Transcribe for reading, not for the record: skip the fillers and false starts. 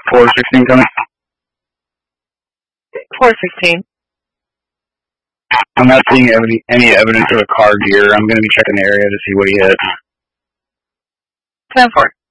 416 coming. 416. I'm not seeing any evidence of a car gear. I'm going to be checking the area to see what he hit. 10-4.